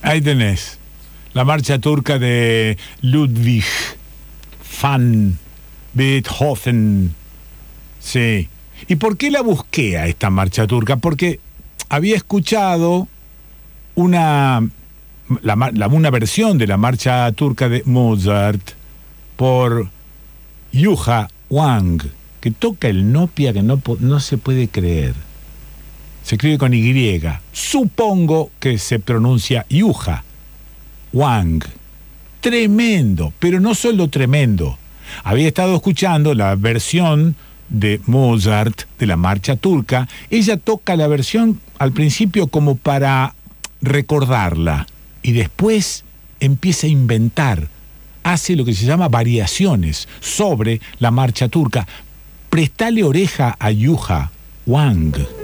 Ahí tenés. La marcha turca de Ludwig van Beethoven. Sí. ¿Y por qué la busqué a esta marcha turca? Porque había escuchado una versión de la marcha turca de Mozart por Yuha Wang, que toca el nopia que no se puede creer. Se escribe con Y. Supongo que se pronuncia Yuha Wang. Tremendo, pero no solo tremendo. Había estado escuchando la versión de Mozart de la marcha turca. Ella toca la versión al principio como para recordarla y después empieza a inventar, hace lo que se llama variaciones sobre la marcha turca. Prestale oreja a Yuha Wang.